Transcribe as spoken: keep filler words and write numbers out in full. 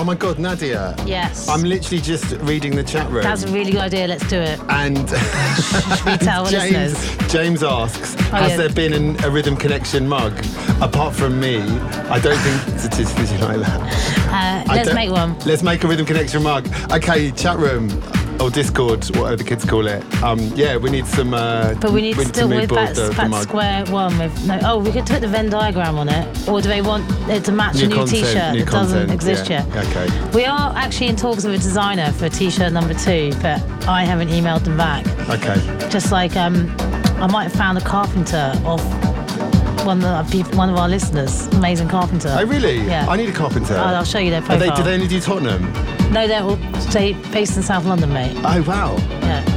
Oh my God, Nadia. Yes. I'm literally just reading the chat room. That's a really good idea. Let's do it. And Should we tell our James, listeners? James asks, Oh, has yeah. there been an, a Rhythm Connection mug? Apart from me, I don't think statistically like that. Uh, I let's don't- make one. Let's make a Rhythm Connection mug. Okay, chat room or Discord, whatever the kids call it. Um, yeah, we need some. Uh, But we need to still move with forward that, the, the that mug. square one with no. Oh, we could put the Venn diagram on it, or do they want it to match New a new content, T-shirt new that doesn't content, exist yeah. yet? Okay. We are actually in talks with a designer for T-shirt number two, but I haven't emailed them back. Okay. Just like um, I might have found a carpenter off one of our people, one of our listeners, amazing carpenter. Oh really? Yeah. I need a carpenter. Oh, I'll show you their Are they, profile. do they only do Tottenham? No, they're all stay based in South London, mate. Oh wow. Yeah.